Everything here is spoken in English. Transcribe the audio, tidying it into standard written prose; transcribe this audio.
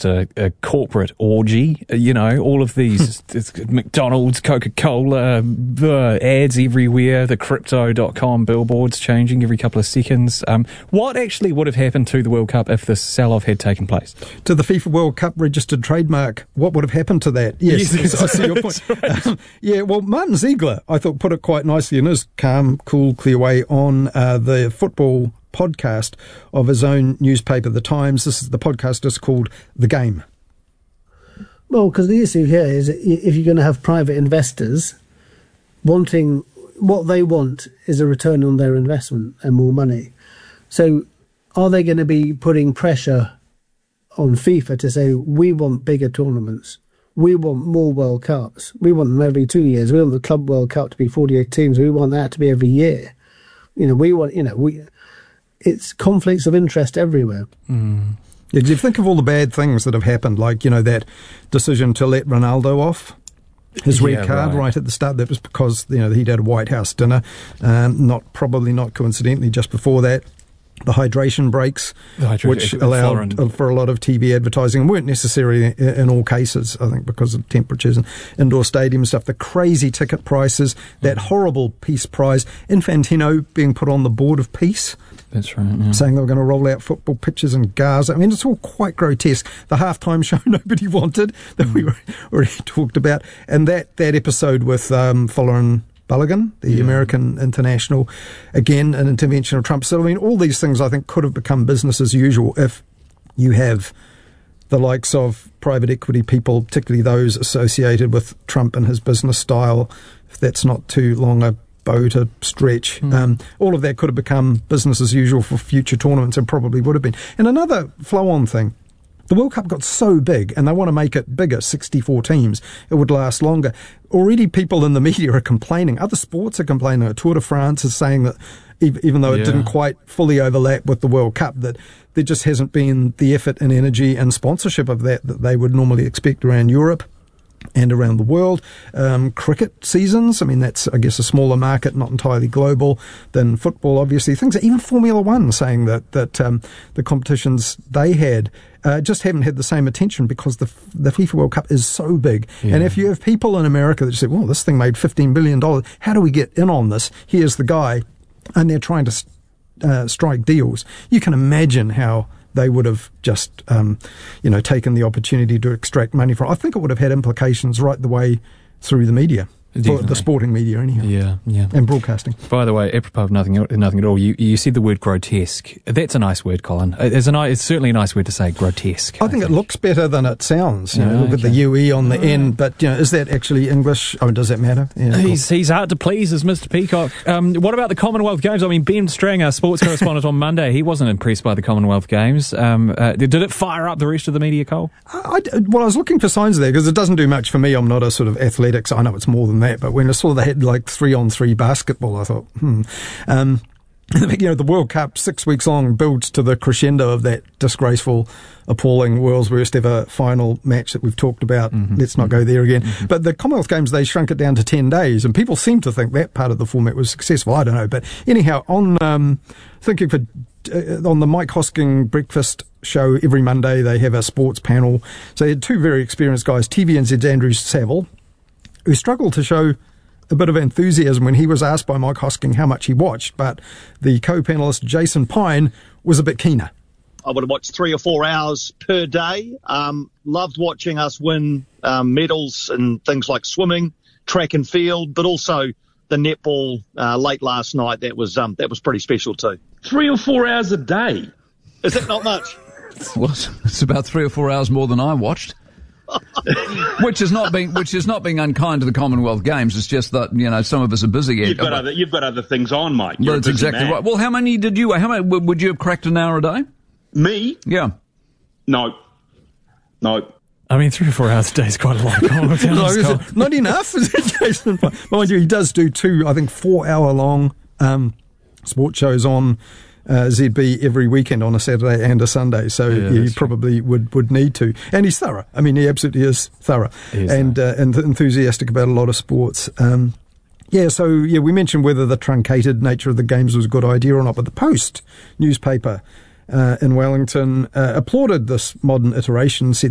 just a corporate orgy. All of these McDonald's, Coca-Cola, ads everywhere, the Crypto.com billboards changing every couple of seconds. What actually would have happened to the World Cup if this sell-off had taken place? To the FIFA World Cup registered trademark, what would have happened to that? Yes, I see your point. Right. Well, Martin Ziegler, I thought, put it quite nicely in his calm, cool, clear way on the football podcast of his own newspaper, The Times. This is the podcast is called The Game. Well, because the issue here is if you're going to have private investors wanting, what they want is a return on their investment and more money. So are they going to be putting pressure on FIFA to say, we want bigger tournaments, we want more World Cups, we want them every 2 years, we want the Club World Cup to be 48 teams, we want that to be every year. It's conflicts of interest everywhere. Mm. Yeah, do you think of all the bad things that have happened, like, that decision to let Ronaldo off? His red card right at the start, that was because, he'd had a White House dinner, not coincidentally just before that. The hydration breaks, which allowed for a lot of TV advertising, and weren't necessary in all cases, I think, because of temperatures and indoor stadium stuff. The crazy ticket prices, that horrible peace prize, Infantino being put on the board of peace. That's right. Yeah. Saying they were going to roll out football pitches in Gaza. I mean, it's all quite grotesque. The halftime show nobody wanted, that we already talked about, and that episode with Folarin Balogun, the American international, again, an intervention of Trump. So, I mean, all these things I think could have become business as usual if you have the likes of private equity people, particularly those associated with Trump and his business style, if that's not too long a bow to stretch. All of that could have become business as usual for future tournaments, and probably would have been. And another flow-on thing, the World Cup got so big, and they want to make it bigger, 64 teams. It would last longer. Already people in the media are complaining. Other sports are complaining. Tour de France is saying that even though it didn't quite fully overlap with the World Cup, that there just hasn't been the effort and energy and sponsorship of that they would normally expect around Europe and around the world. Cricket seasons, I mean, that's, I guess, a smaller market, not entirely global, than football, obviously. Things, even Formula One saying that the competitions they had just haven't had the same attention because the FIFA World Cup is so big. Yeah. And if you have people in America that say, well, this thing made $15 billion, how do we get in on this? Here's the guy. And they're trying to strike deals. You can imagine how they would have just, taken the opportunity to extract money from. I think it would have had implications right the way through the media. Definitely. The sporting media, anyhow. Yeah. And broadcasting. By the way, apropos of nothing at all, you said the word grotesque. That's a nice word, Colin. It's certainly a nice word to say, grotesque. I think it looks better than it sounds. Look at the UE on the end. But, is that actually English? I mean, does that matter? Yeah, he's hard to please, as Mr. Peacock. What about the Commonwealth Games? I mean, Ben Strang, our sports correspondent on Monday, he wasn't impressed by the Commonwealth Games. Did it fire up the rest of the media, Cole? I was looking for signs of that, because it doesn't do much for me. I'm not a sort of athletics. I know it's more than that, but when I saw they had like 3-on-3 basketball, I thought, the World Cup, 6 weeks long, builds to the crescendo of that disgraceful, appalling, world's worst ever final match that we've talked about. Let's not go there again. But the Commonwealth Games, they shrunk it down to 10 days, and people seem to think that part of the format was successful. I don't know. But anyhow, on thinking for on the Mike Hosking breakfast show every Monday, they have a sports panel. So they had two very experienced guys, TVNZ's Andrew Saville, who struggled to show a bit of enthusiasm when he was asked by Mike Hosking how much he watched, but the co-panelist Jason Pine was a bit keener. I would have watched 3 or 4 hours per day. Loved watching us win medals in things like swimming, track and field, but also the netball late last night. That was pretty special too. 3 or 4 hours a day? Is that not much? Well, it's about 3 or 4 hours more than I watched. which is not being unkind to the Commonwealth Games. It's just that some of us are busy. You've got other things on, Mike. Well, that's exactly right. Well, how many would you have cracked an hour a day? Me? Yeah. No. I mean, 3 or 4 hours a day is quite a lot. Not enough, is it, Jason? Mind you, he does do 2, I think, 4-hour-long sports shows on ZB every weekend on a Saturday and a Sunday, so he probably would need to. And he's thorough. I mean, he absolutely is thorough and enthusiastic about a lot of sports. We mentioned whether the truncated nature of the games was a good idea or not, but the Post newspaper in Wellington applauded this modern iteration, said